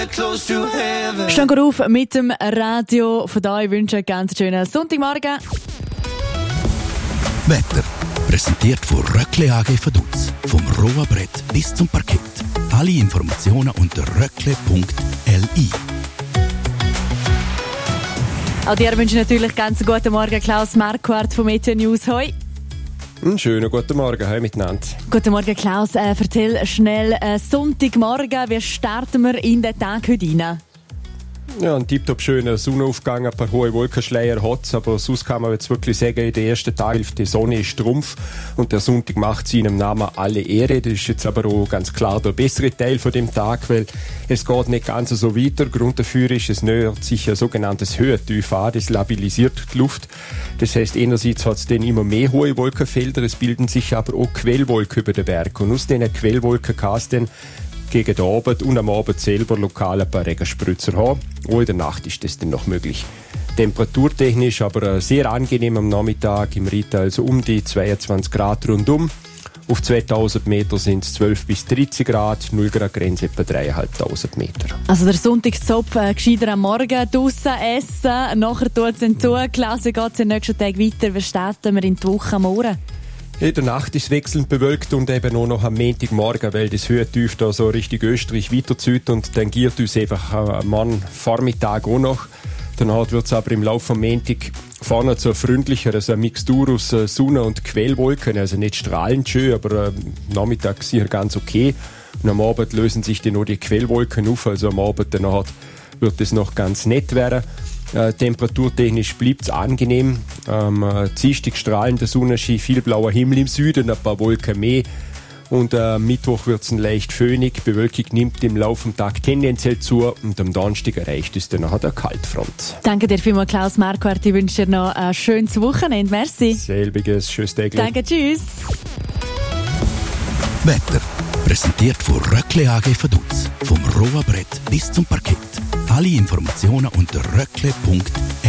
Stehen wir auf mit dem Radio von da. Ich wünsche einen ganz schönen Sonntagmorgen. Wetter. Präsentiert von Röckle AG Vaduz. Vom rohen Brett bis zum Parkett. Alle Informationen unter röckle.li. Auch dir wünsche ich natürlich ganz guten Morgen, Klaus Marquardt von Meteo News. Hoi. Einen schönen guten Morgen, hallo miteinander. Guten Morgen, Klaus. Erzähl schnell, Sonntagmorgen, wie starten wir in den Tag heute rein? Ja, ein tipptopp schöner Sonnenaufgang, ein paar hohe Wolkenschleier hat es, aber sonst kann man jetzt wirklich sagen, in der ersten Tag die Sonne ist Trumpf und der Sonntag macht seinem Namen alle Ehre. Das ist jetzt aber auch ganz klar der bessere Teil von dem Tag, weil es geht nicht ganz so weiter. Grund dafür ist, es nähert sich ein sogenanntes Höhentief an, das labilisiert die Luft. Das heisst, einerseits hat es dann immer mehr hohe Wolkenfelder, es bilden sich aber auch Quellwolken über den Berg und aus diesen Quellwolken kann es dann gegen den Abend und am Abend selber lokal ein paar Regenspritzer haben. Auch in der Nacht ist das dann noch möglich. Temperaturtechnisch aber sehr angenehm am Nachmittag, im Ried also um die 22 Grad rundum. Auf 2000 Meter sind es 12 bis 13 Grad, 0 Grad Grenze etwa 3'500 Meter. Also der Sonntagszopf gescheiter am Morgen draussen essen, nachher tut es zu, Klasse geht es am nächsten Tag weiter. Wie starten wir in die Woche am Morgen? In der Nacht ist es wechselnd bewölkt und eben auch noch am Montagmorgen, weil das Höhentief da so Richtung Österreich weiterzieht und tangiert uns einfach am Vormittag auch noch. Danach wird es aber im Laufe am Montag vorne zu freundlicher, also eine Mixtur aus Sonne- und Quellwolken, also nicht strahlend schön, aber Nachmittag sicher ganz okay. Und am Abend lösen sich dann noch die Quellwolken auf, also am Abend danach wird es noch ganz nett werden. Temperaturtechnisch bleibt es angenehm. Dienstag strahlender Sonnenschein, viel blauer Himmel im Süden, ein paar Wolken mehr. Und Mittwoch wird es ein leicht föhnig. Bewölkung nimmt im Laufe des Tages tendenziell zu. Und am Donnerstag erreicht es dann nachher der Kaltfront. Danke dir vielmals, Klaus Marquardt. Ich wünsche dir noch ein schönes Wochenende. Merci. Selbiges, schönes Tag. Danke, tschüss. Wetter. Präsentiert von Röckle AG Vaduz. Vom rohen Brett bis zum Parkett. Alle Informationen unter röckle.li.